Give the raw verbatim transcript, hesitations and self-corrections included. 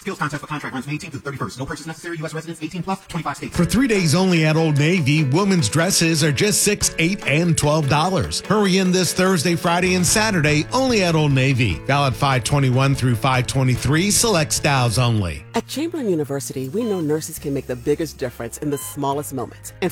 Skills contest for contract runs May eighteenth through thirty-first. No purchase necessary. U S residents eighteen plus, twenty-five states. For three days only at Old Navy, women's dresses are just six dollars, eight dollars, and twelve dollars. Hurry in this Thursday, Friday, and Saturday only at Old Navy. Valid five twenty-one through five twenty-three. Select styles only. At Chamberlain University, we know nurses can make the biggest difference in the smallest moments. And